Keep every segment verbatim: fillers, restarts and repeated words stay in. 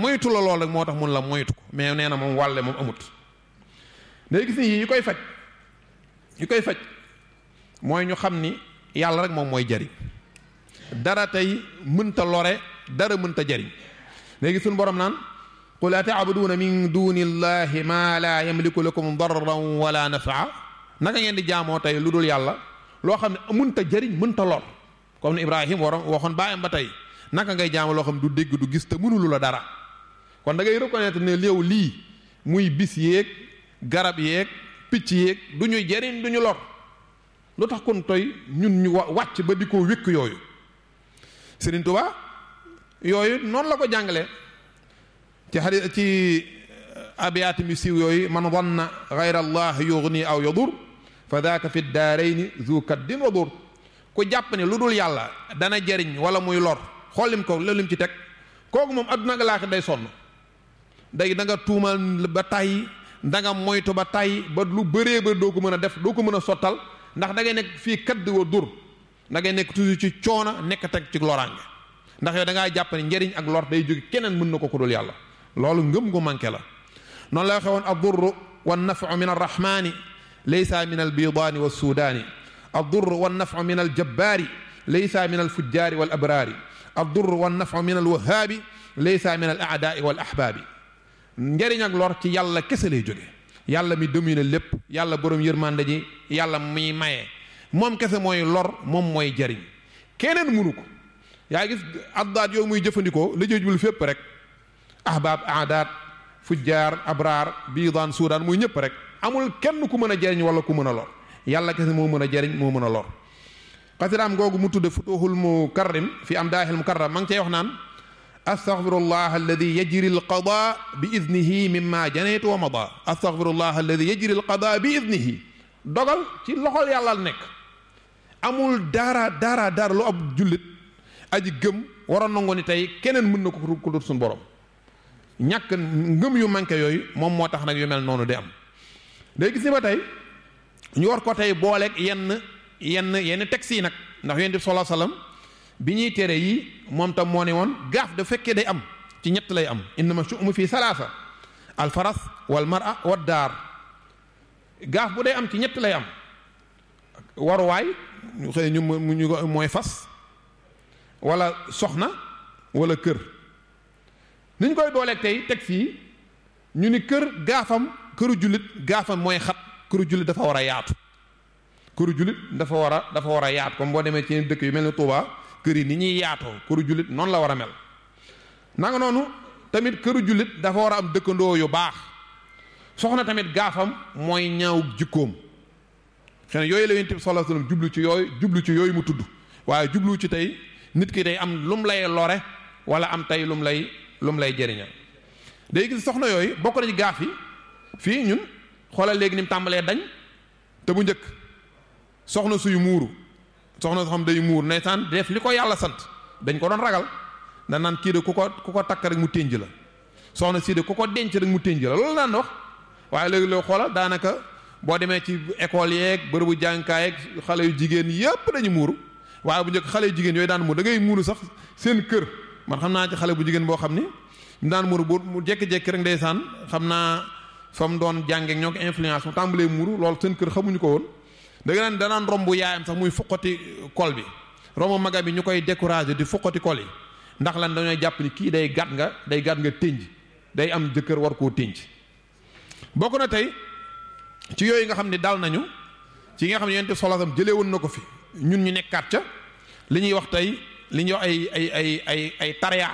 moytu la lool rek moo tax mun la moytu ko mais nee na moom wàlle moom amut. day gis ni yi koy faj yi koy faj mooy ñu xam ni yàlla rek moom mooy jariñ dara tey mënta lore dara mënta jariñ léegi suñu borom naan qul ata'buduuna min duni illahi ma la yamliku lakum darran wala nafaa naka ngeen di jaamoo tey lu dul yàlla loo xam ne mënta jariñ mënta lor comme ni Ibrahim waroon waxoon baayam ba tey naka ngay jaamu loo xam ne du dégg du gis te mënulu la dara kon da ngay reconnaître ne léew lii muy bis yéeg garab yeeg picc yeeg du ñuy jariñ du ñu lor lu tax kon toy ñun ñu wàcc ba di ko wékk yooyu Serigne Touba yooyu noonu la ko jàngale ci xadis ci abiyaat mi siiw yooyu man wanna gayra allah yughni aw yadur fa daaka fi daarayni zu kaddin wa dur ku jàpp ne lu dul yàlla dana jariñ wala muy lor xoolim ko loolu lim ci teg kooku moom adduna nga laaxi day sonn day da nga tuumal ba tàyyi da nga moytu ba tàyyi ba lu bëree ba doo ko mën a def doo ko mën a sottal ndax da ngay nekk fii kadd wa dur da ngay nekk toujours ci coona nekk teg ci loraange ndax yow da ngaa jàpp ne njariñ ak lor day jóge keneen mën na ko ku dul yàlla loolu ngëm gu manqué la noonu la waxee woon ad-durru wan-naf'u min ar-rahmani laysa min al-bidaani was-sudaani ad-durru wan-naf'u min al-jabbaari laysa min al-fujjaari wal-abraari ad-durru wan-naf'u min al-wahhaabi laysa min al-a'daa'i wal-ahbaabi njariñ ak lor ci yàlla kese lay jóge yàlla mi domine lépp yàlla borom yërmande ji yàlla muy maye moom kese mooy lor moom mooy jariñ keneen mënu ko yaa gis addaat yow muy jëfandikoo la jëjbul fépp rek ahbaab aadaat fujjaar abraar biidaan suudaan muy ñëpp rek amul kenn ku mën a jariñ wala ku mën a lor yàlla kese moo mën a jariñ moo mën a lor xasidaam googu mu tudde futuhul mukarrim fi am daahil mukarram ma ngi cey wax naan astaghfirullah alladi yajri alqada bi idnihi mimma janaytu wa mada astaghfirullah alladi yajri alqada bi idnihi dogal ci loxol yàlla la nekk amul dara dara dara lu ab jullit aji gëm war a nangu ni tey keneen mën na ko ku dul suñu borom ñàkk ngëm yu manqué yooyu moom moo tax nag yu mel noonu di am day gis ni ba tey ñu war ko tey booleeg yenn yenn yenn textes yi nag ndax yonent bi sallallahu alayhi wasallam bi ñuy tere yi moom tam moo ne woon gaaf da fekkee day am ci ñett lay am innama shu'mu fi salaasa al faras wal mar'a wad daar gaaf bu day am ci ñett lay am waruwaay ñu xëy ñu mu ñu mooy fas wala soxna wala kër niñ koy booleeg tey teg fii ñu ni kër gaafam këru jullit gaafam mooy xat këru jullit dafa war a yaatu këru jullit dafa war a dafa war a yaatu comme boo demee ci dëkk yu mel ni Touba kër yi ni ñuy yaatoo këru jullit noonu la war a mel nanga noonu tamit këru jullit dafa war a am dëkkandoo yu baax soxna tamit gaafam mooy ñaaw jikkoom xëy na yooyu la Yonent bi sallallahu alayhi wasallam jublu ci yooyu jublu ci yooyu mu tudd waaye jublu ci tey nit ki day am lum lay lore wala am tey lum lay lum lay jëriña day gis soxna yooyu bokk nañu gaaf yi fii ñun xoolal léegi ni mu tàmbalee dañ te bu njëkk soxna suy muuru soxna soo xam day muur ndeysaan def li ko yàlla sant dañ ko doon ragal da naan kii de ku ko ku ko takk rek mu ténj la soxna sii de ku ko denc rek mu ténj la loolu daan wax waaye léegi loo xoolal daanaka boo demee ci école yeeg bërëbu jànkaay yeeg xale yu jigéen yépp dañu muuru waaye bu njëkk xale yu jigéen yooyu daan muur da ngay muuru sax seen kër man xam naa ci xale bu jigéen boo xam ni mu daan muuru bu mu jékki-jékki rek ndeysaan xam naa fa mu doon jàngeek ñoo ko influence mu tàmbalee muuru loolu seen kër xamuñu ko woon da nga naan danaan romb yaayam sax muy fuqati kol bi romb maga bi ñu koy décourager di fuqati kol yi ndax lan dañoo jàpp ni kii day gàtt nga day gàtt nga tënj day am jëkkër war koo tënj bokk na tey ci yooyu nga xam ne dal nañu ci nga xam ne yonent solasam jëlee woon na ko fi ñun ñu nekkaat ca li ñuy wax tey li ñuy wax ay ay ay ay ay tariyaax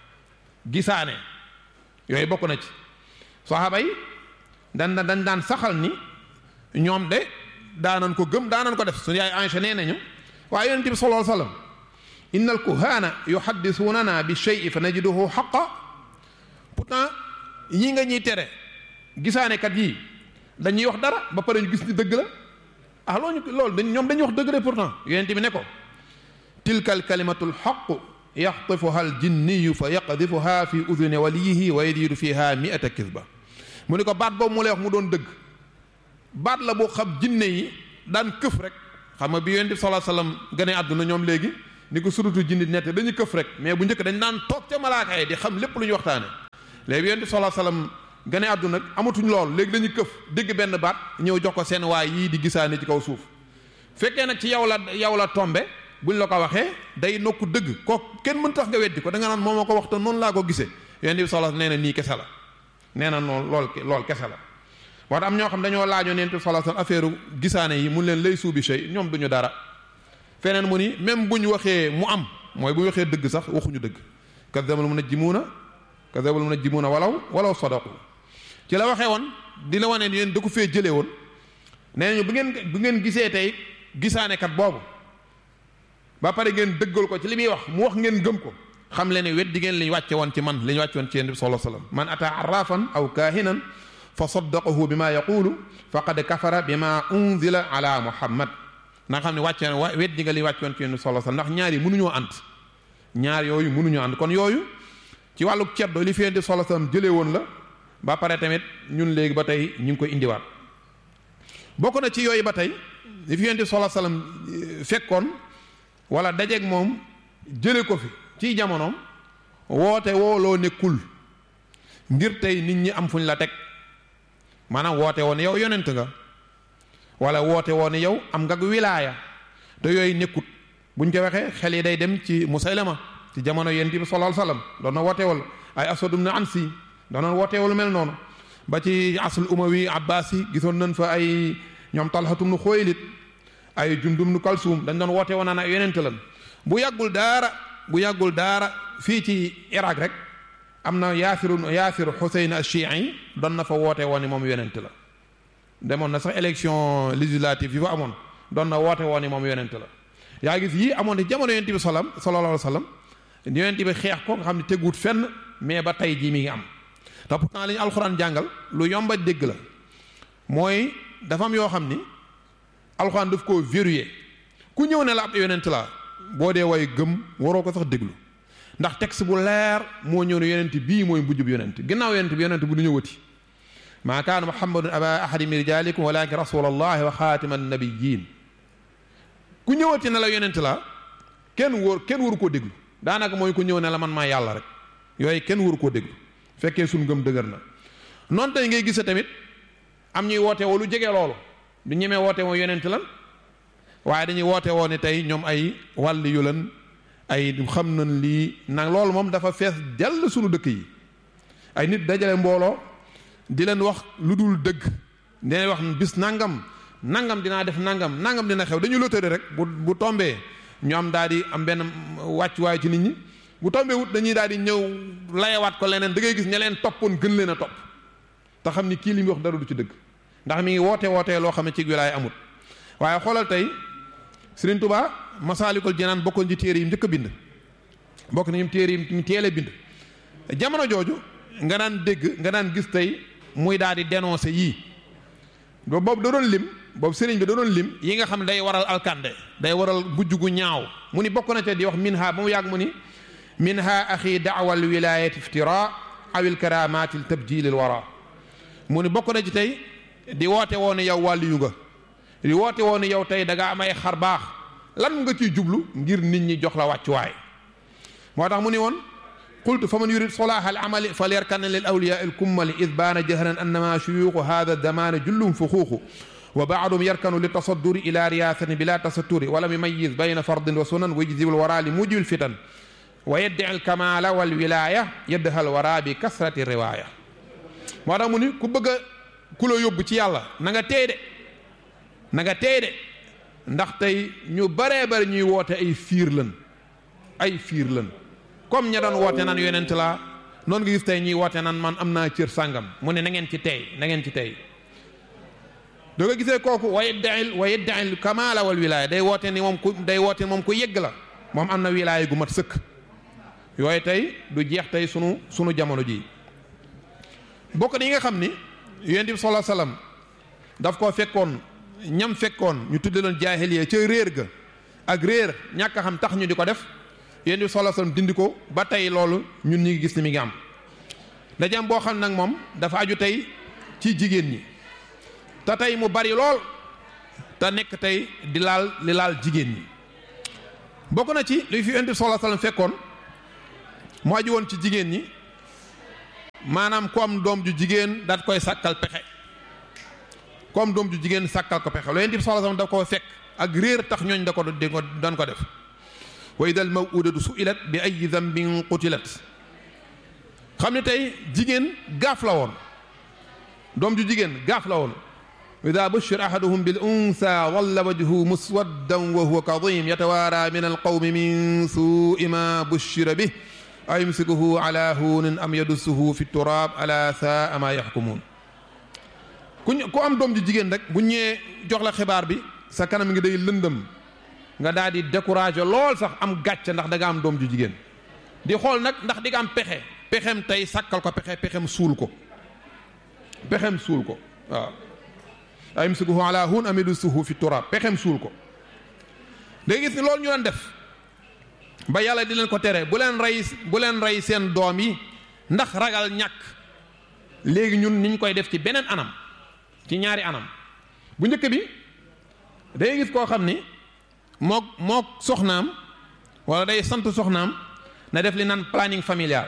gisaane yooyu bokk na ci saxaaba yi dan dañ daan saxal ni ñoom de daanan ko gëm daanan ko def suñu yaay Aïcha nee nañu waaye yonent bi sallallahu alayhi wasallam inna al kuhana yuhaddithunana bi shay'in fa najiduhu haqqa pourtant ñi nga ñuy tere gisaanekat yii dañuy wax dara ba pare ñu gis ni dëgg la ah loolu loolu dañ ñoom dañuy wax dëgg de pourtant yonent bi ne ko tilka al kalimatu al haqq yaxtifuha al jinniyu fa yaqdifuha fi udhuni waliyihi wa yadidu fiha mi'ata kizba mu ne ko baat boobu mu lay wax mu doon dëgg baat la boo xam jinne yi daan këf rek xam nga bi yonent bi sallallahu alayhi wasallam gane àdduna ñoom léegi ni ko surutu jinne nette dañuy këf rek mais bu njëkk dañ daan toog ca malaaka yi di xam lépp lu ñu waxtaane léegi yonent bi sallallahu alayhi wasallam gane àdduna nag amatuñ loolu léegi dañuy këf dégg benn baat ñëw jox ko seen waay yii di gisaane ci kaw suuf fekkee nag ci yow la yow la tombe buñ la ko waxee day nokku dëgg ko kenn mën tax nga weddi ko da nga naan moom moo ko wax te noonu laa ko gisee yonent bi sallallahu nee na nii kese la nee na noonu lool lool kese la wax am ñoo xam dañoo laajoo yonent bi sallallahu affaire gisaane yi mun leen lay suubi shay ñoom duñu dara feneen mu ni même bu ñu waxee mu am mooy bu ñu waxee dëgg sax waxuñu dëgg kadhabal munajjimuuna kadhabal munajjimuuna walaw walaw sadaqu ci la waxee woon di la wane yéen da ko fee jëlee woon nee nañu bu ngeen bu ngeen gisee tey gisaanekat boobu ba pare ngeen dëggal ko ci li muy wax mu wax ngeen gëm ko xam leen ne weddi ngeen li ñu wàcce woon ci man li ñu wàcce woon ci yonent bi sallallahu alayhi wasallam man ataa arrafan aw kaahinan fa saddaqahu bima yaqulu faqad kafara bima unzila ala muhammad na nga xam ne wàcce wa weddi nga li wàcce woon ci yonent bi sallallahu alayhi wasallam ndax ñaar yi mënuñoo ànd ñaar yooyu mënuñoo ànd kon yooyu ci wàllu ceddo li fi yonent bi sallallahu alayhi wasallam jëlee woon la ba pare tamit ñun léegi ba tey ñu ngi koy indiwaat bokk na ci yooyu ba tey li fi yonent bi sallallahu alayhi wasallam fekkoon wala dajeeg moom jële ko fi ci jamonoom woote wooloo nekkul ngir tey nit ñi am fuñ la teg maanaam woote woon yow yonent nga wala woote woon yow am nga wilaaya te yooyu nekkut buñ ko waxee xel yi day dem ci Musaylama ci jamono yonent bi sallallahu alayhi wasallam doon na woote wal ay Aswad ibn Ansi doon na woote wal mel noonu ba ci asl umawi Abbasi gisoon nañ fa ay ñoom Talhatu ibn Xuwaylid ay Jundub ibn Kalsum dañ doon woote woon naan ay yonent lan bu yàggul daara bu yàggul daara fii ci Irak rek am na Yaasir Yaasir Xuseyn al-Shi'i doon na fa woote woon ni moom yonent la demoon na sax élection législative yi fa amoon doon na woote woon ni moom yonent la yaa gis yii amoon ci jamono yonent bi salaam sallallahu alayhi wa sallam yonent bi xeex ko nga xam ne teguut fenn mais ba tey jii mi ngi am te pourtant li ñu alxuraan jàngal lu yomba dégg la mooy dafa am yoo xam ni alxuraan daf koo verrouillé ku ñëw ne la ab yonent la boo dee way gëm waroo ko sax déglu ndax texte bu leer moo ñëw ne yonent bii mooy mujj bu yonent ginnaaw yonent bi yonent bu du ñëwati maa kaana muhammadun aba ahadi min rijalikum walakin rasulallahi wa xaatima annabiyyin ku ñëwati ne la yonent la kenn wóor kenn waru koo déglu daanaka mooy ku ñëw ne la man maa yàlla rek yooyu kenn waru koo déglu fekkee suñ gëm dëgër na noonu tey ngay gise tamit am ñuy woote woo lu jege loolu du ñemee woote woo yonent lan waaye dañuy woote woo ne tey ñoom ay wàlli yu lan ay xam nañ lii nag loolu moom dafa fees dell suñu dëkk yi ay nit dajale mbooloo di leen wax lu dul dëgg dina wax bis nangam nangam dinaa def nangam nangam dina xew dañuy loterie rek bu bu tombee ñu am daal di am benn wàccuwaay ci nit ñi bu tombee wut dañuy daal di ñëw layewaat ko leneen da ngay gis ña leen toppoon gën leen a topp te xam ni kii li muy wax dara du ci dëgg ndax mi ngi woote wootee loo xam ne ci wilaay amut waaye xoolal tey Sëriñ Tuubaa Masaalikul Jinaan bokkoon ci téere yi njëkk a bind bokk na ñum téere yi mu teel a bind jamono jooju nga daan dégg nga daan gis tey muy daal di dénoncer yii boobu da doon lim boobu sëriñ bi da doon lim yi nga xam ne day waral alkande day waral mujj gu ñaaw mu ni bokk na ca di wax minha ba mu yàgg mu ni minha axi daawal wilayati iftira awil karamatil tabjilil wara mu ni bokk na ci tey di woote woon ne yow wàlliyu nga di woote woon ne yow tey da ngaa am ay xar baax lan nga ciy jublu ngir nit ñi jox la wàccuwaay moo tax mu ni woon qultu fa man yurid solaaha al amali fal yarkan lil awliyaa al kummali id baana jahran annama shuyuuxu hada damaana jullum fuxuuxu wa baadum yarkanu li tasadduri ila riyaasati bila tasatturi walam yumayyiz bayna fardin wa sunan wa yujzibul wara li mujibil fitan wa yaddi al kamala wal wilaya yaddahal wara bi kasrati riwaaya moo tax mu ni ku bëgg a ku la yóbbu ci yàlla na nga teey de na nga teey de ndax tey ñu baree bari ñuy woote ay fiir lan ay fiir lan comme ña doon woote nan yonent la noonu nga gis tey ñuy woote nan man am naa cër sàngam mu ne na ngeen ci tey na ngeen ci tey doo nga gisee kooku wa yaddail wa yaddail kamala wal wilaaya day woote ni moom ku day woote moom ku yegg la moom am na wilaaya gu mat sëkk yooyu tey du jeex tey sunu sunu jamono ji bokk na yi nga xam ni yonent bi sallallahu alayhi wasallam daf koo fekkoon ñam fekkoon ñu tudde loon jaahiliya ca réer ga ak réer ñàkk a xam tax ñu di ko def yonent bi sallallahu alayhi wasallam dindi ko ba tey loolu ñun ñi ngi gis ni mi ngi am daje am boo xam nag moom dafa aju tey ci jigéen ñi te tey mu bari lool te nekk tey di laal li laal jigéen ñi bokk na ci li fi yonent bi sallallahu alayhi wasallam fekkoon mu aju woon ci jigéen ñi maanaam ku am doom ju jigéen daat koy sàkkal pexe ku am doom ju jigéen sàkkal ko pexe loolu yonent bi sallallahu alayhi wasallam da ko fekk ak réer tax ñooñ da ko doon ko def wa idal maw'udatu su'ilat bi ayyi dhanbin qutilat xam ne tey jigéen gaaf la woon doom ju jigéen gaaf la woon ida bushira ahaduhum bil unsa walla wajhu muswaddan wa huwa kadhim yatawaara min alqawmi min su'i ma bushira bih ayumsikuhu ala hunin am yadussuhu fi turab ala saa ma yaxkumuun ku ku am doom ju jigéen rek bu ñëwee jox la xibaar bi sa kanam ngi day lëndëm nga daal di découragé lool sax am gàcce ndax da nga am doom ju jigéen di xool nag ndax di nga am pexe pexem tey sàkkal ko pexe pexem suul ko pexem suul ko waaw ayumsikuhu ala hun am yadussuhu fi turab pexem suul ko day gis ni loolu ñu doon def ba yàlla di leen ko tere bu leen rey bu leen rey seen doom yi ndax ragal ñàkk léegi ñun niñ koy def ci beneen anam ci ñaari anam bu njëkk bi day gis koo xam ni mook mook soxnaam wala day sant soxnaam na def li naan planning familial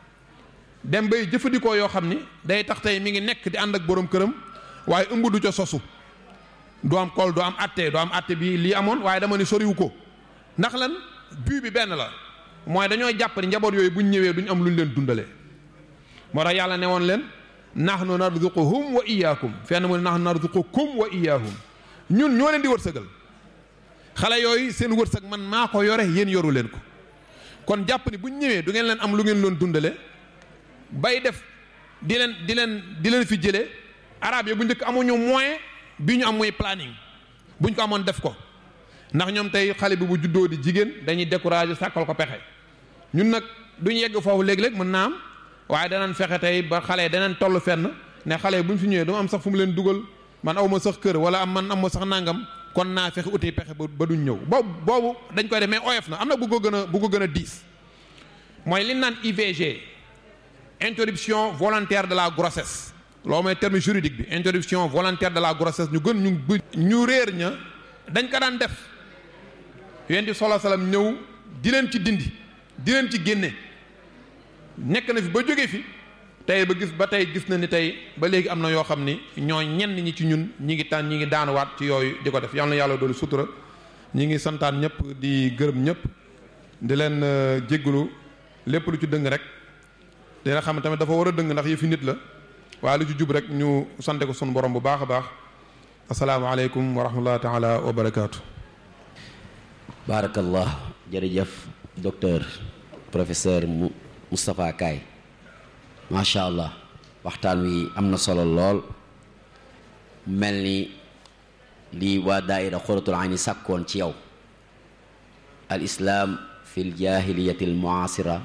dem bay jëfandikoo yoo xam ni day tax tey mi ngi nekk di ànd ak borom këram waaye ëmb du ca sosu du am kol du am atte du am atte bi lii amoon waaye dama ni soriwu ko ndax lan but bi benn la mooy dañoo jàpp ni njaboot yooyu buñ ñëwee duñ am luñ leen dundalee moo tax yàlla ne woon leen nahnu narzuquhum wa iyyakum fenn mu ne nahnu narzuqukum wa iyyahum ñun ñoo leen di wërsëgal xale yooyu seen wërsëg man maa ko yore yéen yoru leen ko kon jàpp ni buñ ñëwee du ngeen leen am lu ngeen leen dundale bay def di leen di leen di leen fi jëlee arab yi bu njëkk amuñu moyen bi ñu am muy planning buñ ko amoon def ko ndax ñoom tey xale bi bu juddoo di jigéen dañuy décourager sàkkal ko pexe ñun nag duñ yegg foofu léeg-léeg mën naa am waaye danañ fexe tey ba xale yi danañ toll fenn ne xale yi bu ñu fi ñëwee dama am sax fu mu leen dugal man aw ma sax kër wala am man am ma sax nangam kon naa fexe uti pexe ba duñ ñëw boobu boobu dañ koy def mais oyof na am na bu ko gën a bu ko gën a diis mooy li naan I V G interruption volontaire de la grossesse loolu mooy terme juridique bi interruption volontaire de la grossesse ñu gën ñu ñu réer ña dañ ko daan def yonent bi sallallahu alayhi wasallam ñëw di leen ci dindi di leen ci génne nekk na fi ba jóge fi tey ba gis ba tey gis na ni tey ba léegi am na yoo xam ni ñoo ñenn ñi ci ñun ñi ngi tànn ñi ngi daanuwaat ci yooyu di ko def yal na yàlla doolu sutura ñi ngi santaan ñëpp di gërëm ñëpp di leen jéggalu lépp lu ci dëng rek dina xam tamit dafa war a dëng ndax yëfi nit la waaye lu ci jub rek ñu sante ko sunu borom bu baax a baax asalaamaaleykum wa rahmatullahi taala wa barakaatu. Barakallah jërëjëf docteur professeur Moustapha Kaye macha allah waxtaan wi am na solo lool mel ni lii waa daaira Xuratul Ayni sàkkoon ci yow al islam fi l jahiliyati al muasira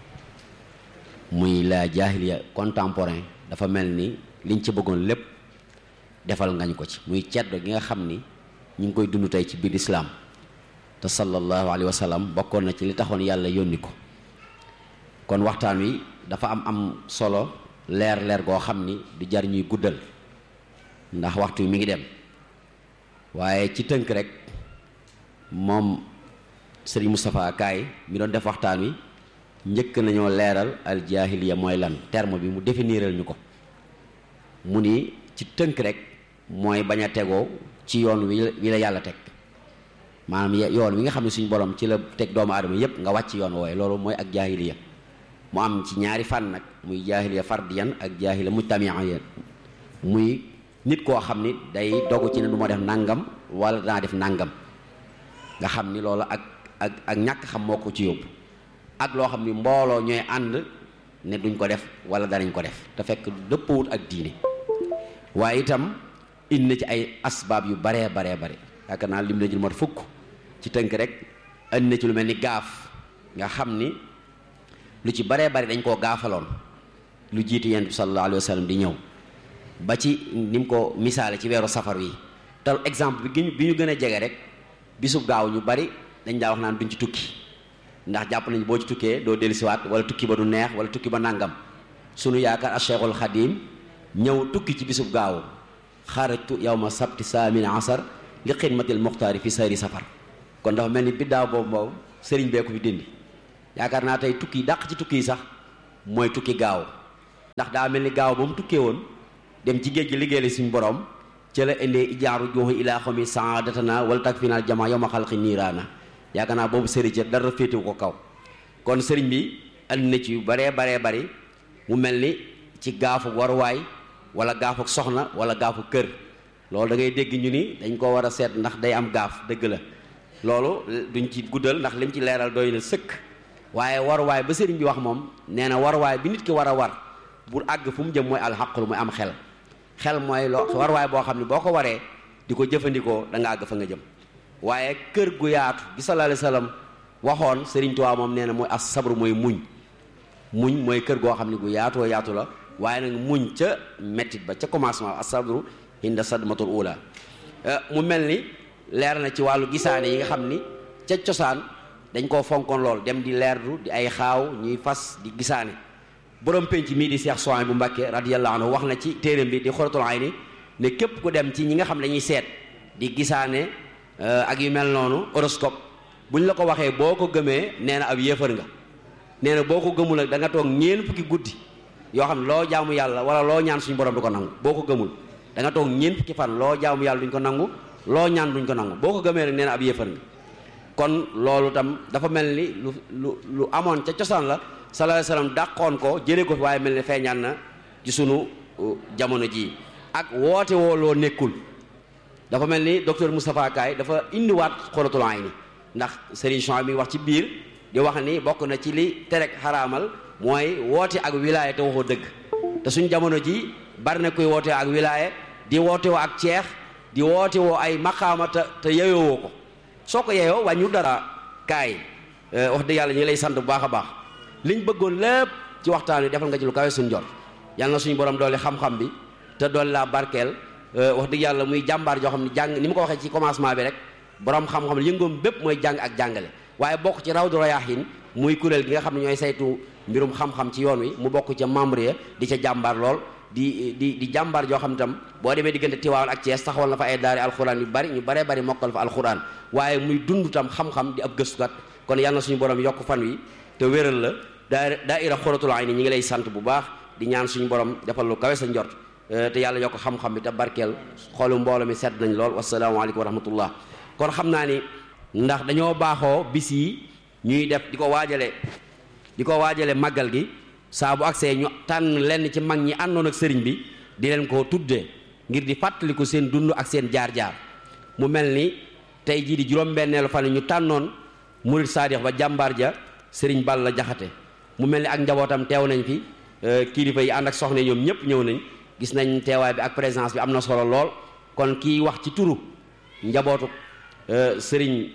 muy la jahiliya contemporain dafa mel ni liñ ci bëggoon lépp defal ngañ ko ci muy ceddo gi nga xam ni ñu ngi koy dund tey ci biir islam te sallallahu alayhi wa sallam bokkoon na ci li taxoon yàlla yónni ko kon waxtaan wi dafa am am solo leer leer goo xam ni du jar ñuy guddal ndax waxtu wi mi ngi dem waaye ci tënk rek moom Serigne Moustapha Kaye mi doon def waxtaan wi njëkk nañoo leeral al jahiliya mooy lan terme bi mu définiral ñu ko mu ni ci tënk rek mooy bañ a tegoo ci yoon wi wi la yàlla teg maanaam yoon wi nga xam ne suñu borom ci la teg doomu aadama yépp nga wàcc yoon wooye loolu mooy ak jahiliya mu am ci ñaari fan nag muy jahiliya fardiyan ak jahiliya mujtamiyan muy nit koo xam ni day dogu ci ne du ma def nangam wala danaa def nangam nga xam ni loolu ak ak ak ñàkk xam moo ko ci yóbbu ak loo xam ni mbooloo ñooy ànd ne duñ ko def wala danañ ko def te fekk dëppwut ak diine waaye itam indi na ci ay asbaab yu baree baree bare yaakaar naa lim na jël mat fukk ci tënk rek indi na ci lu mel ni gaaf nga xam ni lu ci baree bari dañ koo gaafaloon lu jiitu yonent bi sallallahu alayhi wa sallam di ñëw ba ci ni mu ko misaale ci weeru safar wi te exemple bi bi ñu gën a jege rek bisub gaaw ñu bari dañ daa wax naan duñ ci tukki ndax jàpp nañ boo ci tukkee doo dellusiwaat wala tukki ba du neex wala tukki ba nàngam sunu yaakaar a Cheikhul Xadim ñëw tukki ci bisub gaaw xarajtu yawma sabti saamin asar li xidmatil muxtaari fi sayri safar kon dafa mel ni biddaaw boobu boobu sëriñ bee ko fi dindi yaakaar naa tey tukki dàq ci tukki yi sax mooy tukki gaaw ndax daa mel ni gaaw ba mu tukkee woon dem ci géej gi liggéeyal suñu borom ci la indee ijaaru juuxi ilaa xami saadatana wala tak final jama yow ma xalqi niiraana yaakaar naa boobu sëriñ ca dara féetewu ko kaw kon sëriñ bi andi na ci yu baree baree bari mu mel ni ci gaafu waruwaay wala gaafu soxna wala gaafu kër loolu da ngay dégg ñu ni dañ ko war a seet ndax day am gaaf dëgg la loolu duñ ci guddal ndax lim ci leeral doy na sëkk waaye waruwaay ba sëriñ bi wax moom nee na waruwaay bi nit ki war a war bu àgg fu mu jëm mooy alxaqlu mooy am xel xel mooy loo waruwaay boo xam ne boo ko waree di ko jëfandikoo da nga àgg fa nga jëm waaye kër gu yaatu bi sallallahu alayhi wasallam waxoon sëriñ Tuubaa moom nee na mooy as sabru mooy muñ muñ mooy kër goo xam ne gu yaatoo yaatu la waaye nag muñ ca mettit ba ca commencement as sabru inda sadmatul ula mu mel ni leer na ci wàllu gisaane yi nga xam ni ca cosaan dañ koo fonkoon lool dem di leerlu di ay xaaw ñuy fas di gisaane borom penc mii di Cheikh Souhaïbou bu Mbacké radiyallahu anhu wax na ci téeram bi di Xuratul Ayni ne képp ku dem ci ñi nga xam dañuy seet di gisaane ak yu mel noonu horoscope buñ la ko waxee boo ko gëmee nee na ab yéefar nga nee na boo ko gëmul nag da nga toog ñeent fukki guddi yoo xam ne loo jaamu yàlla wala loo ñaan suñu borom du ko nangu boo ko gëmul da nga toog ñeent fukki fan loo jaamu yàlla duñ ko nangu loo ñaan duñ ko nangu boo ko gëmee nag nee na ab yéefar nga kon loolu tam dafa mel ni lu lu lu amoon ca cosaan la sallallahu alayhi wasallam dàqoon ko jëlee ko fi waaye mel ni feeñaan na ci sunu jamono jii ak woote woo loo nekkul dafa mel ni docteur Moustapha Kaye dafa indiwaat Xuratul Ayni ndax Serigne Souhaïbou mi wax ci biir di wax ni bokk na ci li terek xaraamal mooy woote ak wilaaya te waxoo dëgg te suñ jamono ji bari na koy woote ak wilaaya di woote woo ak ceex di woote woo ay maqaama te te yeyoo ko soo ko yeyoo wàññu dara kaay wax dëgg yàlla ñu ngi lay sant bu baax a baax liñ bëggoon lépp ci waxtaan wi defal nga ci lu kawe suñ jot yàlla na suñu borom doole xam-xam bi te doole laa barkeel wax dëgg yàlla muy jàmbaar joo xam ne jàng ni ma ko waxee ci commencement bi rek borom xam-xam yëngoom bépp mooy jàng ak jàngale waaye bokk ci Rawdu Rayaahiin muy kuréel gi nga xam ne ñooy saytu mbirum xam-xam ci yoon wi mu bokk ca membre ya di ca jàmbaar lool di di di jàmbaar joo xam ne tam boo demee diggante Tiwaawan ak Thiès taxawal na fa ay daari alxuraan yu bari ñu baree bari mokkal fa alxuraan waaye muy dund tam xam-xam di ab gëstukat kon yàlla na suñu borom yokk fan wi te wéral la daa daayira Xuratul Ayni ñi ngi lay sant bu baax di ñaan suñu borom defal lu kawe sa njort te yàlla yokk xam-xam bi te barkeel xoolu mbooloo mi sedd nañ lool wasalaamaaleykum wa rahmatullah kon xam naa ni ndax dañoo baaxoo bis yi ñuy def di ko waajale di ko waajale màggal gi saa bu agsee ñu tànn lenn ci mag ñi àndoon ak sëriñ bi di leen ko tuddee ngir di fàttaliku seen dund ak seen jaar-jaar mu mel ni tey jii di juróom-benneelu fan ñu tànnoon murid saadix ba jàmbaar ja sëriñ Balla Jaxate mu mel ni ak njabootam teew nañ fi kilifa yi ànd ak soxna ñoom ñëpp ñëw nañ gis nañ teewaay bi ak présence bi am na solo lool kon kii wax ci turu njabootu sëriñ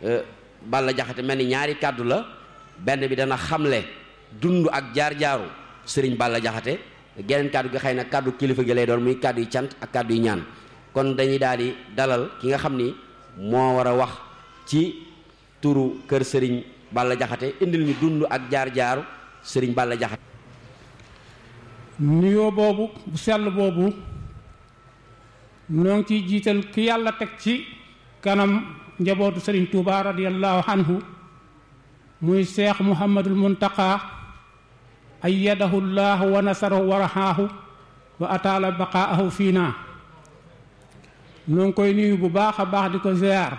Balla Jaxate mel ni ñaari kàddu la benn bi dana xamle dund ak jaar-jaaru sëriñ Balla Jaxate geneen kàddu gi xëy na kàddu kilifa gi lay doon muy kàddu yu cant ak kàddu yu ñaan kon dañuy daal di dalal ki nga xam ni moo war a wax ci turu kër sëriñ Balla Jaxate indil ñu dund ak jaar-jaaru sëriñ Balla Jaxate nuyoo boobu bu sell boobu noo ngi ciy jiital ki yàlla teg ci kanam njabootu sëriñ Touba radiyallahu anhu muy seex Muhammadul Muntaqa ayyadahu llahu wa nasarahu wa rahaahu wa ataala baqaahu fiina noo ngi koy nuyu bu baax a baax di ko ziyaar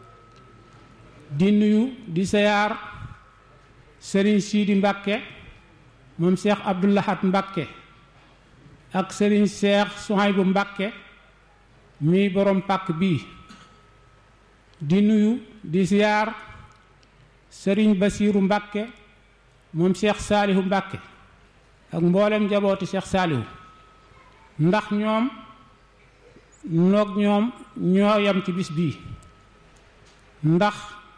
di nuyu di ziyaar sëriñ Siidi Mbàkke moom seex Abdul Ahad Mbàkke ak sëriñ seex Souhaïbou Mbàkke mi borom pàkk bii di nuyu di ziyaar sëriñ Basiiru Mbàkke moom seex Saalihu Mbàkke ak mboolem njabooti seex Saalihu ndax ñoom noog ñoom ñoo yam ci bis bii ndax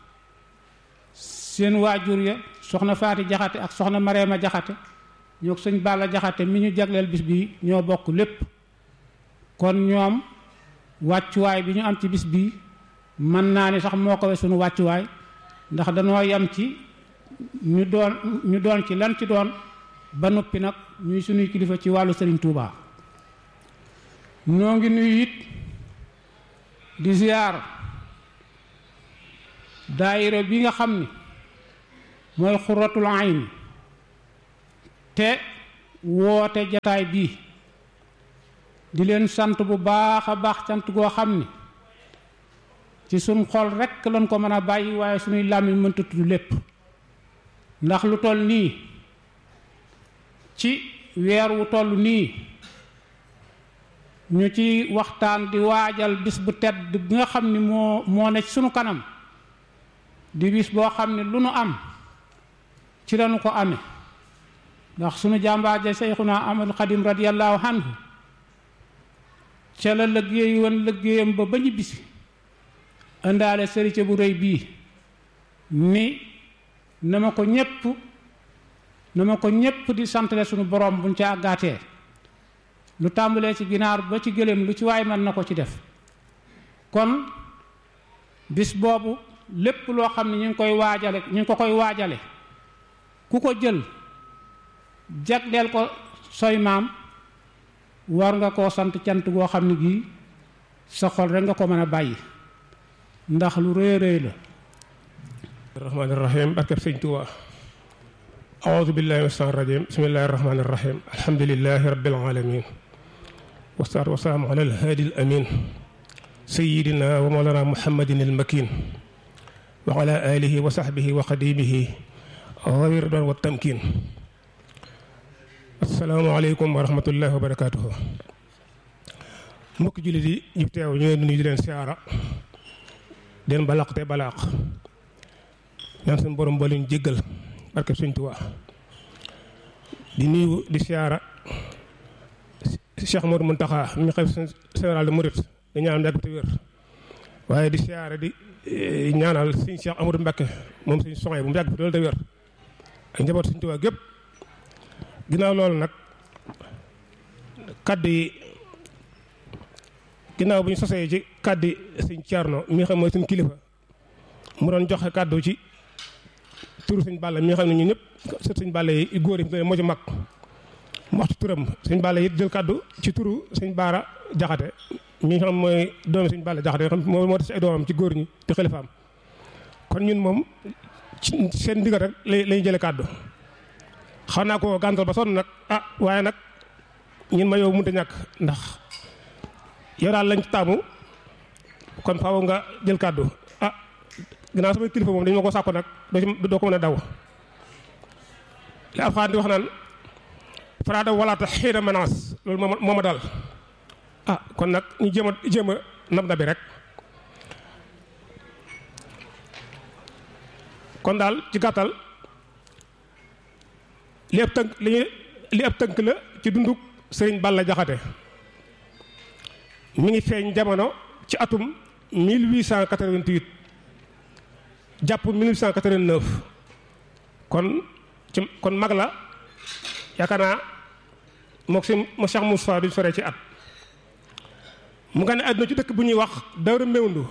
seen waajur ya soxna Faati Jaxate ak soxna Mareema Jaxate ñoo sëñ Balla Jaxate mi ñu jagleel bis bii ñoo bokk lépp kon ñoom wàccuwaay bi ñu am ci bis bii mën naa ni sax moo ko we sunu wàccuwaay ndax danoo yam ci ñu doon ñu doon ci lan ci doon ba noppi nag ñuy sunuy kilifa ci wàllu Sëriñ Tuubaa noo ngi nuyu it di ziyaar daayira bi nga xam ni mooy Xuratul Ayni te woote jataay bii di leen sant bu baax a baax sant goo xam ni ci suñ xol rekk lañ ko mën a bàyyi waaye suñuy làmmiñ mënta tudd lépp ndax lu toll nii ci weer wu toll nii ñu ci waxtaan di waajal bis bu tedd bi nga xam ni moo moo ne ci sunu kanam di bis boo xam ne lu nu am ci lañu ko amee ndax sunu jàmbaar ja Seyxuna Ahmadul Xadim radiyallahu anhu ca la liggéey woon liggéeyam ba ba ñu bisi indaale sëriñ bu rëy bii ni na ma ko ñépp na ma ko ñépp di santale sunu borom buñ ca àggaatee lu tàmbalee ci ginaar ba ci gëléem lu ci waay mën na ko ci def kon bis boobu lépp loo xam ne ñu ngi koy waajale ñu ngi ko koy waajale ku ko jël jagleel ko soy maam war nga koo sant cant goo xam ne gii sa xol rek nga ko mën a bàyyi ndax lu rëy rëy la rahmaani rahim barkeb sëñ Tuubaa aoudu billahi mina shaytaani rajim bismillahi rahmaani rahim alhamdulillahi rabbil alamin wasalaatu wasalaamu ala alhaadi al amin sayidina wa mawlana muhammadin al makin wa ala alihi wa sahbihi wa xadimihi rawi ridwan wa tamkin assalaamu aleykum wa rahmatullahi wa barakatuhu mbokki jullit yi ñu teew ñu leen di nuyu di leen siyaara den balaq te balaq ñaan suñu borom ba leen jéggal barke Sëñ Tuubaa di nuyu di siyaara Cheikh Modou Mountakha mi xalifa général de Mouride di ñaanal yàgg te wér waaye di siyaara di ñaanal Sëñ Cheikh Amadou Mbacké moom Sëñ Soxna bu mu yàgg fi loolu te wér ak njaboot Sëñ Tuubaa gépp ginnaaw loolu nag kaddu yi ginnaaw bu ñu sosee ci kaddu yi Sëñ Thierno mi nga xam mooy suñu kilifa mu doon joxe kaddu ci turu Sëñ Balla mi nga xam ne ñun ñëpp sët Sëñ Balla yi góor yi moo ci mag mu wax ci turam Sëñ Balla yi jël kaddu ci turu Sëñ Baara Jaxate mi nga xam mooy doomi Sëñ Balla Jaxate xam moo moo des ay doomam ci góor ñi di xalifaam kon ñun moom ci seen ndigal rek lay lay jële kaddu xaw naa ko gàntal ba sonn nag ah waaye nag ñun ma yow mënut a ñàkk ndax yow daal lañ ci taamu kon faaw nga jël kàddu ah ginnaaw sama kilifa moom dañu ma ko sàkku nag doo ci doo ko mën a daw li Alxuraan di wax naan faraada walaata xiina menace loolu moo moo ma dal ah kon nag ñu jéem a jéem a nab na bi rek kon daal ci gàttal li ab tënk li li ab tënk la ci dunduk Sëriñ Balla Jaxate mi ngi feeñ jamono ci atum mille huit cent quatre-vingt-huit jàpp mille huit cent quatre-vingt-neuf kon ci kon mag la yaakaar naa mook si mo Cheikh Moussa duñ soree ci at mu nga ne àdduna ci dëkk bu ñuy wax Dawra Mewndu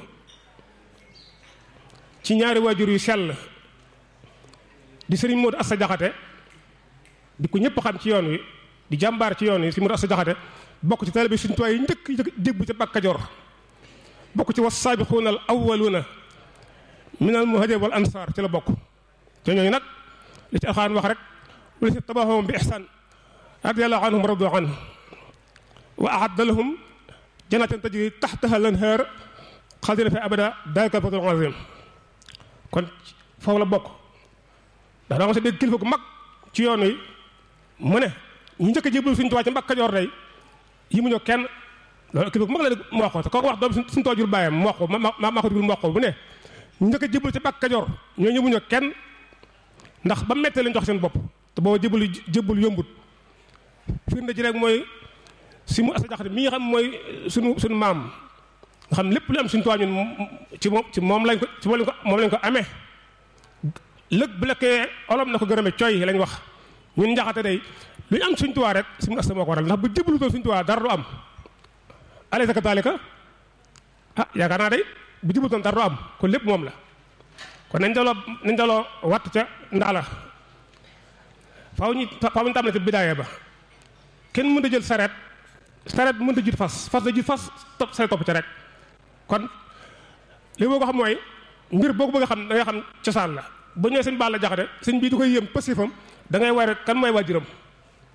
ci ñaari waajur yu sell di Sëriñ Modou Asta Jaxate di ko ñëpp xam ci yoon wi di jàmbaar ci yoon wi si Modou Asta Jaxate bokk ci taalibe Sëriñ Tuubaa yi njëkk jébbu ca Mbàkke Kajoor bokk ci was saabiquuna al awwaluuna minal muhaajiriina wal ansaar ci la bokk te ñooñu nag li ci Alxuraan wax rek wala si tabaxahum bi ihsaan radiyallaahu anhum wa radu anhu wa a'adda lahum jannaatin tajrii tahtahaa al-anhaar xaalidiina fiihaa abadan daalika al-fawzul aziim kon foofu la bokk ndax da nga sa dégg kilifa gu mag ci yoon wi mu ne ñu njëkk a jébbalu Sëriñ Tuubaa ci Mbàkke Kajoor day yi mu ñëw kenn loolu kilifa gu mag la dégg mu wax ko te kooku wax doom suñu toojur bàyyam mu wax ko ma ma ma ko digul mu wax ko bu ne ñu njëkk a jébbalu ci Mbàkke Kajoor ñoo ñëw mu ñëw kenn ndax ba mettee lañ jox seen bopp te booba jébbalu jébbalu yombut firnde ji rek mooy si mu Asta Jaxate mi nga xam mooy suñu suñu maam nga xam lépp lu am Sëriñ Tuubaa ñun ci moom ci moom lañ ko ci moom lañ ko moom lañ ko amee lëg bu lekkee olom na ko gërëme coy lañ wax ñun Njaxate day lu ñu am Sëriñ Tuubaa rek si mu Asta moo ko waral ndax bu jébbalu toon Sëriñ Tuubaa dara du am alaysa kadaalika ah yaakaar naa day bu jébbalu toon dara du am kon lépp moom la kon nañ daloo nañ daloo watt ca ndaala faaw ñu faaw ñu tàmbale ci bidaaya ba kenn mënut a jël sareet sareet mënut a jiit fas fas da jiit fas topp say topp ca rek kon li boo ko xam mooy mbir boo ko bëgg a xam da ngay xam cosaan la ba ñëwee Sëñ Balla Jaxate sëñ bii di koy yëm pasifam da ngay war kan mooy waajuram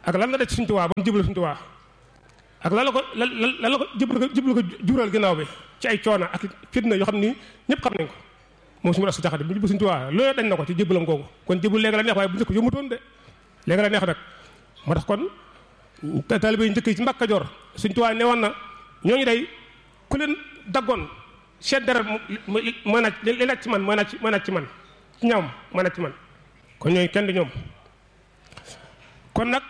ak lan la def ci Sëriñ Tuubaa ba mu jublu Sëriñ Tuubaa ak lan la ko lan lan la ko jublu ko jublu ko jural ginnaaw bi ci ay coono ak fitna yoo xam ni ñëpp xam nañ ko moom Sëriñ Assa Jaxate bi mu jublu Sëriñ Tuubaa loolu dañ na ko ci jubbalam googu kon jublu léegi la neex waaye bu njëkk yombutoon de léegi la neex nag moo tax kon taalibe yi njëkk yi ci Mbàkke Kajoor Sëriñ Tuubaa ne woon na ñooñu day ku leen daggoon seet dara mooy naaj li naaj ci man mooy naaj ci mooy naaj ci man ci ñoom mooy naaj ci man kon ñooñu kenn du ñoom kon nag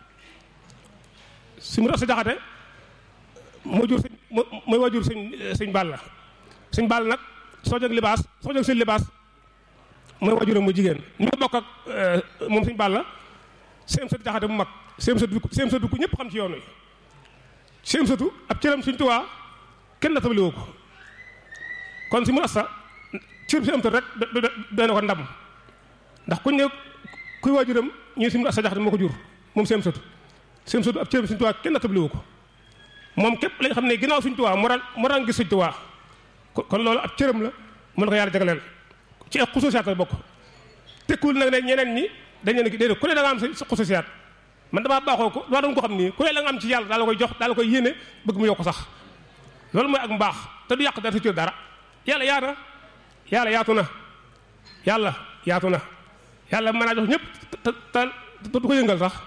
Sëriñ Assa Jaxate moo jur sëñ mooy waajur sëñ sëñ Balla sëñ Balla nag soo jóg libaas soo jóg seen libaas mooy waajuram mu jigéen ñu ngi bokk ak moom sëñ Balla Sëriñ Assa Jaxate mu mag Sëriñ Assa Sëriñ Assa ku ñëpp xam ci yoon wi Sëriñ Assa ab cëram Sëriñ Tuubaa kenn na tabali woo ko kon Sëriñ Assa cër bi si am rek doy na ko ndam ndax kuñ ne kuy waajuram ñu Sëriñ Assa Jaxate moo ko jur moom Sëriñ Assa Sëriñ Assa ab cëram Sëriñ Tuubaa kenn na tabali woo ko moom képp lañ xam ne ginnaaw Sëriñ Tuubaa moo daan moo daan gis Sëriñ Tuubaa kon loolu ab cëram la mën na ko yàlla jagleel ci ay xususiyaat la bokk tekkul nag ne ñeneen ñi dañ leen déedéet ku ne da nga am sa xususiyaat man damaa baaxoo ko waa dama ko xam nii ku ne la nga am ci yàlla daal la koy jox daal la koy yéene bëgg mu yokk sax loolu mooy ak mbaax te du yàq dara ci dara yàlla yaatu na yàlla yaatu na yàlla yaatu na yàlla mën naa jox ñëpp te te du ko yëngal sax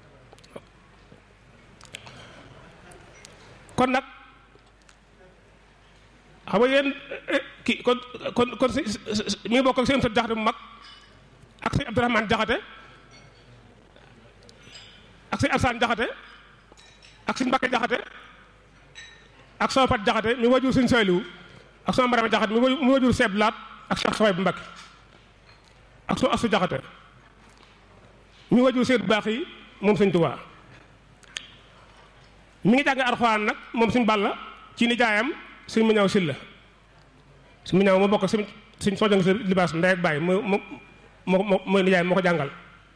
kon nag xam nga yéen kii kon kon kon si mi ngi bokk ak Sëriñ Assa Jaxate bu mag ak sëñ Abdourahmane Jaxate ak sëñ Alsaan Jaxate ak sëñ Mbakke Jaxate ak sama Fat Jaxate mi wajur sëñ Sayliwu ak sama Marama Jaxate mi wajur Seeb Laat ak Cheikh Soxay bu Mbakke ak soo Asu Jaxate mi wajur Seyd baax yi moom sëñ Tuubaa mi ngi jàng Alxuraan nag moom sëñ Balla ci nijaayam sëñ mu ñaw Silla sëñ mu ñaw moo bokk sëñ sëñ soo jàng sa libaas ndey ak bàyyi moo moo moo mooy nijaay moo ko jàngal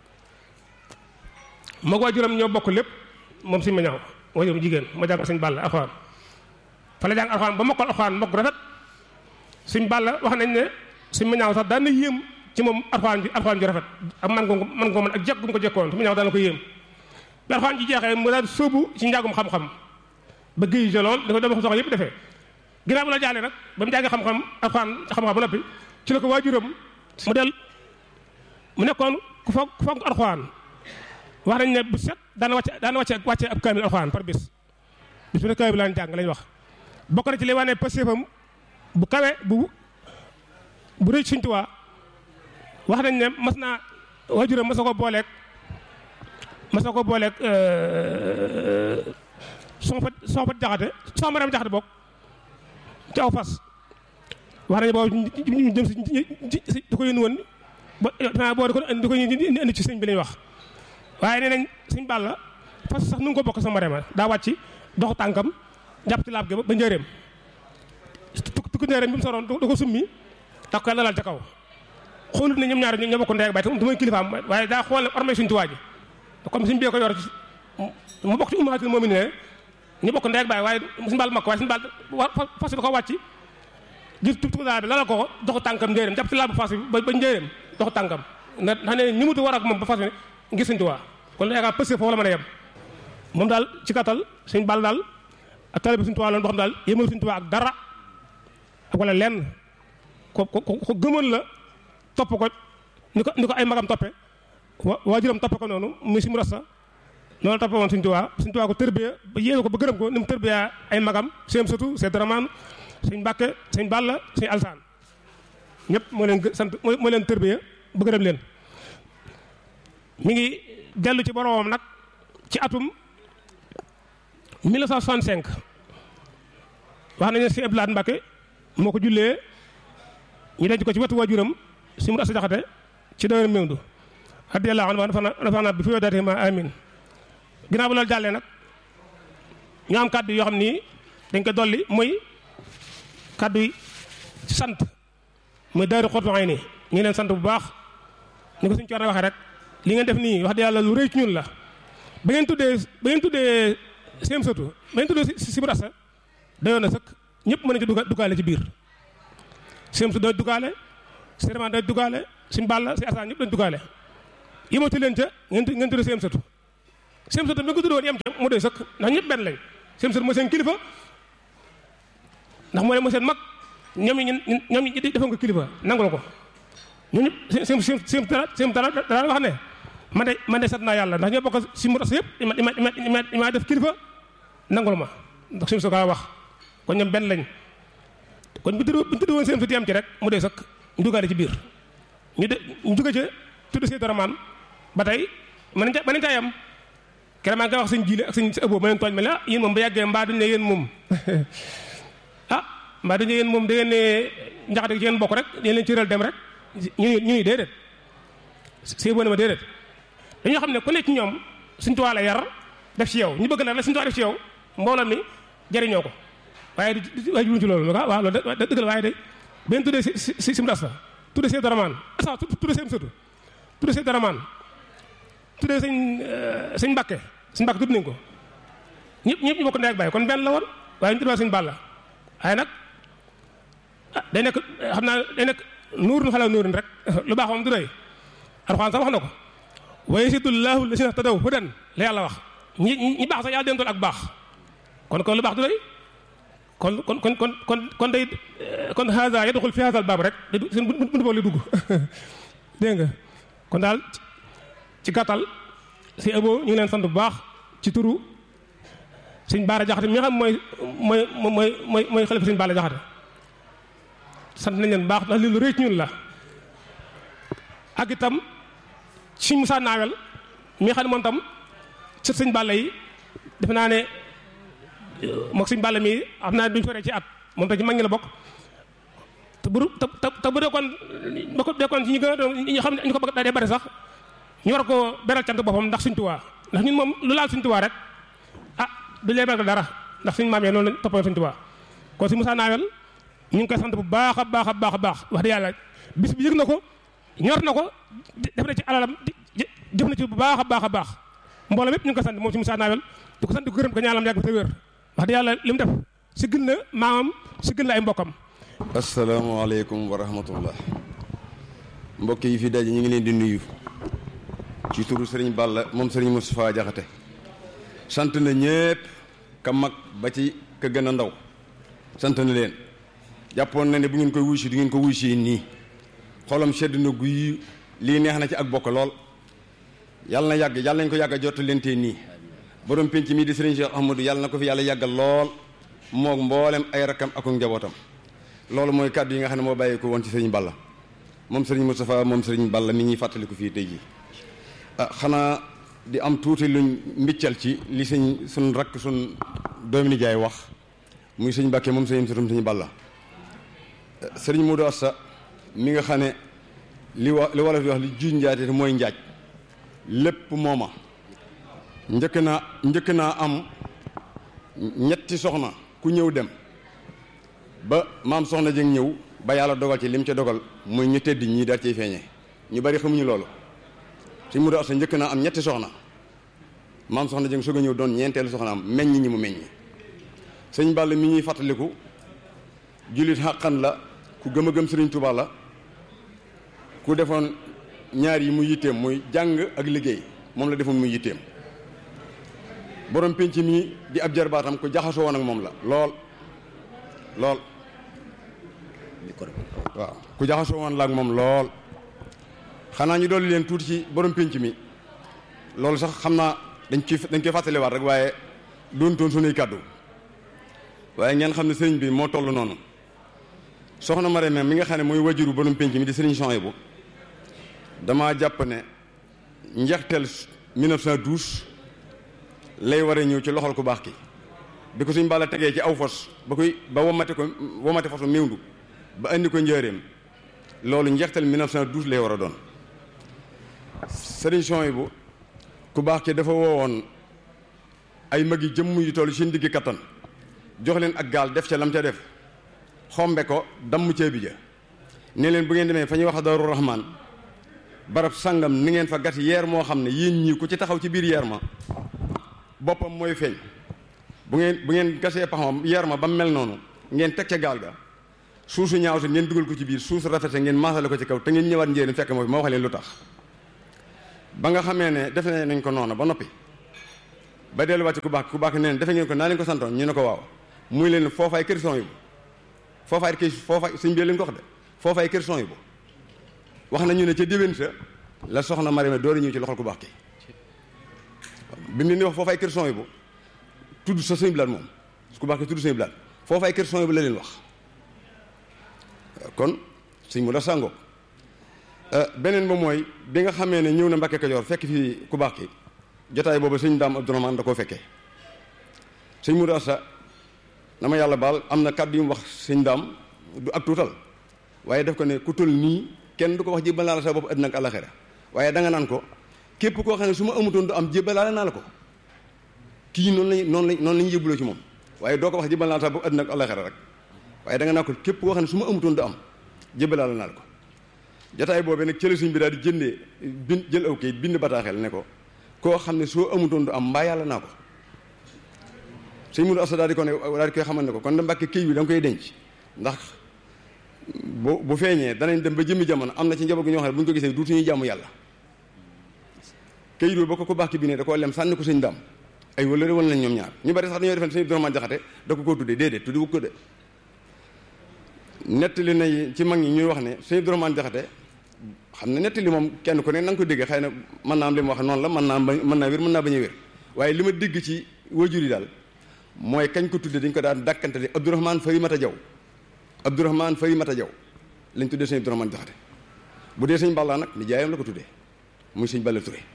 moo ko waajuram ñoo bokk lépp moom sëñ mu ñaw waajuram jigéen moo jàngal sëñ Balla Alxuraan fa la jàng Alxuraan ba mokkal Alxuraan mokk rafet sëñ Balla wax nañ ne sëñ mu ñaw sax daan na yéem ci moom Alxuraan ji Alxuraan ji rafet ak man ko man ko mën ak jekk gu mu ko jekkoon sëñ mu ñaw daan na ko yéem bi Alxuraan ji jeexee mu daal sóobu ci njàngum xam-xam ba géej gi lool dafa dama ko soxla yëpp defee ginnaaw bu la jàllee nag ba mu jàngee xam-xam Alxuraan xam-xam ba noppi ci la ko waajuram mu del mu nekkoon ku foog ku foog Alxuraan wax nañ ne bu set daana wàcce daana wàcce wàcce ab kaamil Alxuraan par bis bis bu ne kaamil bi laan jàng lañ wax bokk na ci li wane pastéefam bu kawe bu bu rëy Sëriñ Tuubaa wax nañ ne mas naa waajuram mas na ko booleeg mas na ko booleeg soo fa soo fa jaxate soo ma dem jaxate bokk ci aw fas wax nañu boobu ñu jëm si di ko yónni woon ba xanaa boo di ko di ko indi ci sëñ bi lañ wax waaye nee nañ sëñ Balla fas sax nu ngi ko bokk sama rema daa wàcc doxu tànkam jàpp ci laab gi ba njëreem tukki njëreem bi mu soroon da ko summi da ko lalal ca kaw xoolut ne ñoom ñaar ñoo bokk ndey ak baay te mooy kilifaam waaye daa xool ormay Sëñ Tuubaa ji comme suñu bee ko yor mu bokk ci ummatul mu'minin ñu bokk ndey ak baay waaye suñu Balla mag ko waaye suñu Balla fas da ko wàcc gis tukki daal bi lalal ko doxu tànkam njëreem jàpp ci laabu fas bi ba njëreem doxu tànkam na xam ne ñi mutu war ak moom ba fas ne ngir Sëñ Tuubaa kon la yaakaar pëste foofu la mën a yem moom daal ci kattal Sëñ Balla daal ak taalibe Sëñ Tuubaa loolu boo xam daal yémal Sëñ Tuubaa ak dara ak wala lenn ko ko ko gëmoon la topp ko ni ko ni ko ay magam toppe wa waajuram toppe ko noonu muy si mu rasta noonu toppe woon Sëñ Tuubaa Sëñ Tuubaa ko tërbiya ba yéene ko ba gërëm ko ni mu tërbiya ay magam seen sëtu seen daramaan Sëñ Mbàkke Sëñ Balla Sëñ Alsaan ñëpp moo leen sant moo leen tërbiya ba gërëm leen mi ngi dellu ci boromam nag ci atum mille neuf cent soixante-cinq wax nañu ne si Abdou Lahad Mbàkke moo ko jullee ñu denc ko ci wetu waajuram si mu Assa Jaxate ci dawér Mewndu radiyallahu anhu rafana bi fi yodaate ma amin ginnaaw bu loolu jàllee nag ñu am kàddu yoo xam ni dañ ko dolli mooy kàddu yi ci sant muy daaru Xurratul Ayni ñu ngi leen sant bu baax ni ko suñu coor waxee rek li ngeen def nii wax dëgg yàlla lu rëy ci ñun la ba ngeen tuddee ba ngeen tuddee seen sëtu ba ngeen tuddee si mu Assa dayoon na sëkk ñëpp mën nañu ci duggaale ci biir seen sëtu day duggaale seen day duggaale suñu Balla si Alsaan ñëpp dañu duggaale yimatu leen ca ngeen ngeen tuddee seen sëtu seen sët mi nga ko tuddoon yem ca mu doy sëkk ndax ñëpp benn lañ seen sët mooy seen kilifa ndax moo leen mooy seen mag ñoom ñi ñoom ñi defoon ko kilifa nangul ko ñun ñëpp seen seen seen seen dara dara wax ne man de man de sant naa yàlla ndax ñoo bokk si mu ras yëpp ima ima ima ima def kilifa nangul ma ndax seen sët kaa wax kon ñoom benn lañ kon bu tudd bu tudd woon seen sët yem ci rek mu doy sëkk ñu duggaale ci biir ñu de ñu dugg ca tudd see daramaan ba tey mën nañ ca mën nañ caa yem keroog maa ngi koy wax sëñ jiile ak sëñ si ëbboo ma leen tooñ ma ne ah yéen moom ba yàggee mbaa duñ ne yéen moom ah mbaa duñ ne yéen moom da ngeen ne njaxate ci yéen bokk rek yéen leen ci réel dem rek ñu ñu ñu déedéet si ëbboo ne ma déedéet dañoo xam ne ku nekk ci ñoom suñ tuwaa la yar def ci yow ñu bëgg nag la suñ tuwaa def ci yow mbooloo mi jariñoo ko waaye du waaye juruñ ci loolu ma waaw loolu da dëgg la waaye day benn tuddee si si si mu das la tuddee see daramaan asa tuddee see sëtu tuddee see daramaan tuddee sëñ sëñ Mbàkke sëñ Mbàkke tudd nañ ko ñëpp ñëpp ñu bokk ndey ak baay kon benn la woon waaye ñu tuddee sëñ Balla waaye nag ah day nekk xam naa day nekk nuurun xala nuurun rek lu baax moom du doy Alxuraan sax wax na ko wa yazidullahu lazina tadaw hudan la yàlla wax ñi ñi baax sax yàlla dentoon ak baax kon kon lu baax du doy kon kon kon kon kon kon day kon haza yadxul fi haza al baab rek seen buntu boobu lay dugg dégg nga kon daal ci gàttal si ëbboo ñu ngi leen sant bu baax ci turu sëñ Baara Jaxate mi nga xam mooy mooy mooy mooy mooy xalifa sëñ Baara Jaxate sant nañ leen bu baax ndax lii lu rëy ci ñun la ak itam suñ Musaa Naawel mi nga xam ne moom tam ci sëñ Balla yi defe naa ne mook sëñ Balla mi xam naa duñ soree ci at moom tam ci mag ñi la bokk te bu te te bu dekkoon ba ko dekkoon ci ñu gën a doon ñu xam ne ñu ko bëgg daa dee bari sax ñu war ko beral cant boppam ndax suñ Tuubaa ndax ñun moom lu laal suñ Tuubaa rek ah du lee beral dara ndax suñ maam yi noonu lañ toppoo suñ Tuubaa kon si Musaa Naawel ñu ngi koy sant bu baax a baax a baax a baax wax dëgg yàlla bis bi yëg na ko ñor na ko def na ci alalam jëf na ci bu baax a baax a baax mbooloo mépp ñu ngi koy sant moom si Musaa Naawel di ko sant di ko gërëm ko ñaanam yàgg te wér wax dëgg yàlla li mu def si gën na maamam si gën la ay mbokkam. asalaamaaleykum wa rahmatullah mbokk yi fi daje ñu ngi leen di nuyu ci turu Serigne Balla moom Serigne Moustapha Jaxate sant na ñépp ka mag ba ci ka gën a ndaw sant na leen jàppoon na ne bu ngeen koy wuy si du ngeen ko wuy si nii xolam sedd na guy lii neex na ci ak bokk lool yàlla na yàgg yàlla nañ ko yàgg a jot leen tee nii borom penc mii di Serigne Cheikh Ahmadou yàlla na ko fi yàlla yàggal lool moog mboolem ay rakkam ak njabootam loolu mooy kàddu yi nga xam ne moo bàyyi ko woon ci Serigne Balla moom Serigne Moustapha moom Serigne Balla mi ñuy fàttaliku fii tey jii ah xanaa di am tuuti luñ mbiccal ci li sëñ suñ rakk suñ doomi nijaay wax muy sëñ Mbàkke moom sëñ sutum sëñ Balla Serigne Modou Asta mi nga xam ne li wa li wala fi wax li juuj njaate mooy njaaj lépp mooma njëkk naa njëkk naa am ñetti soxna ku ñëw dem ba maam soxna jëng ñëw ba yàlla dogal ci lim ca dogal muy ñu tedd ñii daal ciy feeñee ñu bari xamuñu loolu sëñ Modou Asta njëkk naa am ñetti soxna maam soxna jëng soog a ñëw doon ñeenteelu soxna am meññ ñi mu meññ sëñ Balla mi ñuy fàttaliku jullit xàqan la ku gëm a gëm Sëriñ Tuubaa la ku defoon ñaar yi muy yitteem muy jàng ak liggéey moom la defoon muy yitteem borom penc mi di ab jarbaatam ku jaxasoo woon ak moom la lool lool waaw ku jaxasoo woon la ak moom lool xanaa ñu dolli leen tuuti ci borom penc mi loolu sax xam naa dañ koy dañ koy fàttaliwaat rek waaye doon toon sunuy kàddu waaye ngeen xam ne sëriñ bi moo toll noonu soxna Marème mi nga xam ne mooy wajuru borom penc mi di sëriñ Souhaïbou damaa jàpp ne njeexteel mille neuf cent douze lay war a ñëw ci loxol ku baax ki bi ko suñ Balla tegee ci aw fos ba koy ba womate ko womate fosu méwndu ba andi ko njëreem loolu njeexteel mille neuf cent douze lay war a doon sëriñ Souhaïbou ku baax ki dafa woowoon ay mag yi jëmm yu toll seen diggi kattan jox leen ak gaal def ca lam ca def xombe ko damm ceebi ja ne leen bu ngeen demee fa ñuy wax Daaru Rahmaan barab sangam ni ngeen fa gat yeer moo xam ne yéen ñii ku ci taxaw ci biir yeer ma boppam mooy feeñ bu ngeen bu ngeen gasee paxam yeer ma ba mel noonu ngeen teg ca gaal ga suusu ñaaw te ngeen dugal ko ci biir suusu rafete ngeen maasale ko ci kaw te ngeen ñëwaat njéeréen fekk ma fi ma wax leen lu tax ba nga xamee ne def nañ ko noonu ba noppi ba delluwaat ci ku baax ku baax neen defe ngeen ko naa leen ko santoon ñu ne ko waaw muy leen foofaay kër son yi bu foofaay kër foofaay suñ bi leen ko wax de foofaay kër son yi bu wax nañu ne ca déwén sa la soxna Mariama door a ñëw ci loxol ku baax ki bi mu ne wax foofaay kër son yi bu tudd sa sëñ bilaat moom ku baax ki tudd sëñ bilaat foofaay kër son yi bu la leen wax kon suñ mu da sàngoo beneen ba mooy bi nga xamee ne ñëw na Mbàkke Kajoor fekk fii ku baax ki jotaay boobu sëñ Daam Abdourahmane da koo fekkee sëñ Mourou Assa dama yàlla baal am na kàddu yu mu wax sëñ Daam du ak tuutal waaye def ko ne ku tul nii kenn du ko wax jébbal naa la sa bopp àddina ak àllaxira waaye da nga naan ko képp koo xam ne su ma amutoon du am jébbalaale naa la ko kii noonu lañ noonu lañ noonu la ñu yëbbuloo ci moom waaye doo ko wax jébbal naa la sa bopp àddina ak àllaxira rek waaye da nga naan ko képp koo xam ne su ma amutoon du am jébbalaale naa la ko jotaay boobee nag cële suñ bi daal di jëndee bind jël aw kayit bind bataaxel ne ko koo xam ne soo amutoon du am mbaa yàlla naa ko sëñ Mourou Assa daal di ko ne daal di koy xamal ne ko kon da Mbàkke këy bi da nga koy denc ndax bu bu feeñee danañ dem ba jëmmi jamono am na ci njaboot gu ñoo xam ne bu ñu ko gisee duutuñuy jàmm yàlla këyit ba ko ko baax ki bi ne da koo lem sànni ko sëñ Daam ay wala wala nañ ñoom ñaar ñu bari sax dañoo defen sëñ Abdourahmane Jaxate da ko koo tuddee déedéet tuddi wu ko de nettali na ci mag ñi ñuy wax ne sëñ Abdourahmane Jaxate xam ne nettali moom kenn ku ne na nga ko dégg xëy na mën naa am li mu wax noonu la mën naa mën naa wér mën naa bañ a wér waaye li ma dégg ci wajur yi daal mooy kañ ko tuddee dañ ko daan dàkkantale Abdourahmane Farimata Jaw Abdourahmane Farimata Jaw lañ tuddee sëñ Abdourahmane Jaxate bu dee sëñ Balla nag ni jaayam la ko tuddee muy sëñ Balla Touré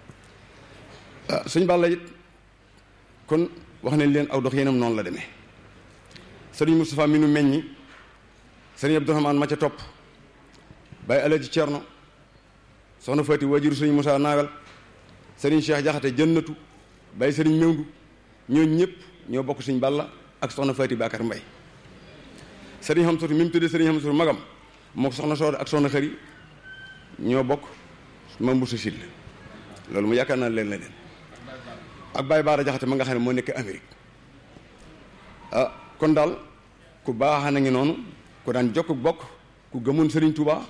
ah sëñ Balla it kon wax nañ leen aw dox yéenam noonu la demee sëriñ Moustapha mi nu meññi sëriñ Abdourahmane ma ca topp Baye Alaji Cerno soxna Fati waajuru sëriñ Moussa Naawel sëriñ Cheikh Jaxate jënnatu Baye sëriñ Mewndu ñooñu ñëpp ñoo bokk sëñ Balla ak soxna Fati Bakar Mbay sëriñ Xamsatu mi mu tuddee sëriñ Xamsatu magam moo soxna Sooda ak soxna Xëri ñoo bokk mam bu sa sil loolu mu yaakaar naa leen la leen ak Baye Baara Jaxate ma nga xam ne moo nekk Amérique ah kon daal ku baax na ngi noonu ku daan jokk bokk ku gëmoon Sëriñ Tuubaa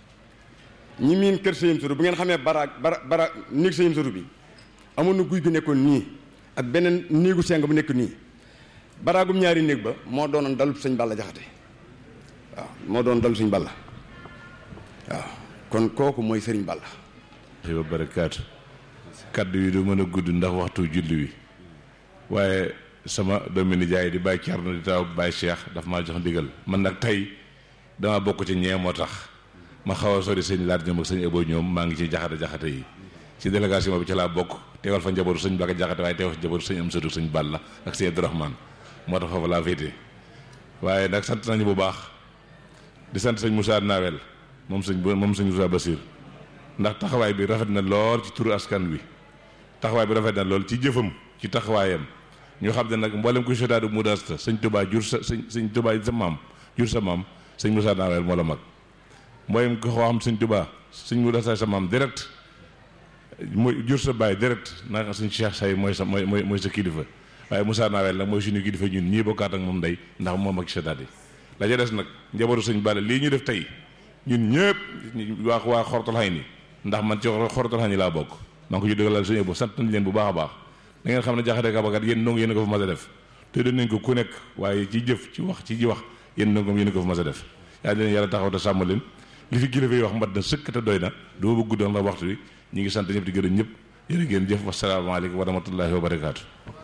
ñi miin kër Sëriñ Suru bu ngeen xamee baraag bara bara néeg Sëriñ Suru bi amoon na guy gu nekkoon nii ak beneen néegu seng bu nekk nii baraagum ñaari néeg ba moo doonoon dalub sëñ Balla Jaxate waaw moo doon dalub sëñ Balla waaw kon kooku mooy Sëriñ Balla wa barakaatu kaddu yi du mën a gudd ndax waxtu julli wi waaye sama doomi nijaay di Baye Thierno di taw Baye Cheikh daf maa jox ndigal man nag tey dama bokk ci ñee moo tax ma xaw a sori sëñ laat ñoom ak sëñ Ebo ñoom maa ngi ci jaxate jaxate yi ci délégation bi ci laa bokk teewal fa njabootu sëñ Baka Jaxate waaye teewal fa njabootu sëñ Amsatu sëñ Balla ak sëñ Abdourahmane moo tax foofu laa féete waaye nag sant nañu bu baax di sant sëñ Moussa Nawel moom sëñ moom sëñ Moussa Basir ndax taxawaay bi rafet na lool ci turu askan wi taxawaay bi rafet na lool ci jëfam ci taxawaayam ñu xam ne nag mboolem ku sotaadu mu dasta sëñ Touba jur sa sëñ sëñ Touba sa maam jur sa maam sëñ Moussa Nawel moo la mag mboolem ko xoo xam sëñ Touba sëñ mu dasta sa maam direct mooy jur sa baay direct naka sëñ Cheikh Say mooy sa mooy mooy mooy sa kilifa waaye Moussa Nawel nag mooy suñu kilifa ñun ñii bokkaat ak moom ndey ndax moom ak sotaat yi la ca des nag njabootu sëñ Balla lii ñu def tey ñun ñëpp waa waa xortal xay ni ndax man ci xortal xay ni laa bokk maa ngi ko ci dëggalal suñu bu sant nañ leen bu baax a baax da ngeen xam ne jaxate kabakat yéen ndongo yéen a ko fa mas a def te dañ nañ ko ku nekk waaye ci jëf ci wax ci ji wax yéen ndongo yéen a ko fa mas a def yaa leen yàlla taxaw te sàmm leen li fi kilifa yi wax mbat na sëkk te doy na duma bëgg doon la waxtu wi ñu ngi sant ñëpp di gërëm ñëpp jërë ngeen jëf wasalaamaaleykum wa rahmatullahi wa barakaatu